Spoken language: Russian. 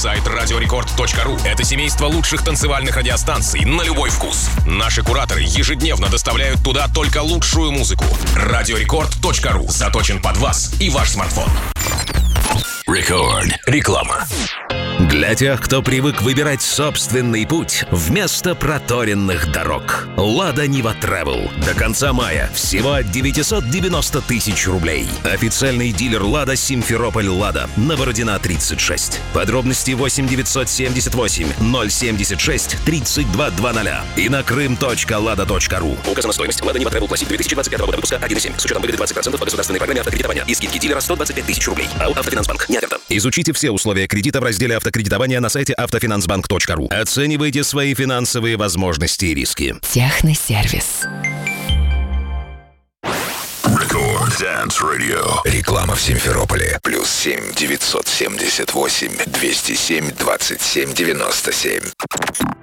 сайт radiorecord.ru. Это семейство лучших танцевальных радиостанций на любой вкус. Наши кураторы ежедневно доставляют туда только лучшую музыку. radiorecord.ru. Заточен под вас и ваш смартфон. Рекорд. Реклама. Для тех, кто привык выбирать собственный путь вместо проторенных дорог. «Лада Нива Travel». До конца мая всего от 990 тысяч рублей. Официальный дилер «Лада» Симферополь «Лада». На Бородина, 36. Подробности 8 978 076 3220 и на крым.lada.ru. Указана стоимость. «Лада Нива Travel Classic» 2025 года выпуска 1.7. С учетом выгоды 20% по государственной программе автокредитования и скидки дилера 125 тысяч рублей. АО «Автофинансбанк». Не оферта. Изучите все условия кредита в разделе автокредитования на сайте автофинансбанк.ру. Оценивайте свои финансовые возможности и риски. Техносервис. Рекорд Dance Radio. Реклама в Симферополе. +7 978 207 27 97.